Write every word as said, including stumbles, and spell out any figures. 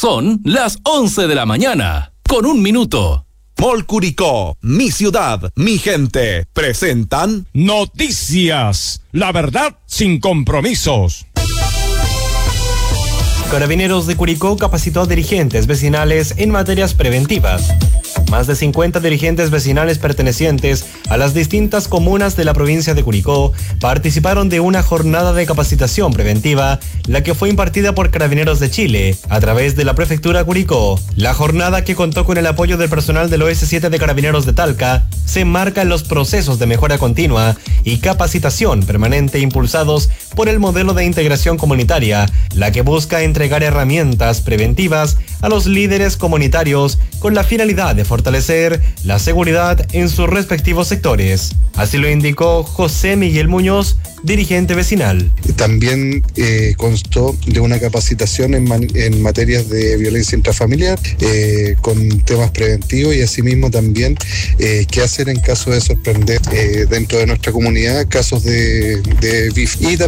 Son las once de la mañana, con un minuto. Mall Curicó, mi ciudad, mi gente, presentan Noticias, la verdad sin compromisos. Carabineros de Curicó capacitó a dirigentes vecinales en materias preventivas. Más de cincuenta dirigentes vecinales pertenecientes a las distintas comunas de la provincia de Curicó participaron de una jornada de capacitación preventiva, la que fue impartida por Carabineros de Chile a través de la Prefectura Curicó. La jornada, que contó con el apoyo del personal del O S siete de Carabineros de Talca, se enmarca en los procesos de mejora continua y capacitación permanente impulsados por el modelo de integración comunitaria, la que busca entregar herramientas preventivas a los líderes comunitarios con la finalidad de fortalecer la seguridad en sus respectivos sectores. Así lo indicó José Miguel Muñoz, dirigente vecinal. También eh, constó de una capacitación en, man, en materias de violencia intrafamiliar, eh, con temas preventivos, y asimismo también eh, qué hacer en caso de sorprender eh, dentro de nuestra comunidad casos de, de V I F. Y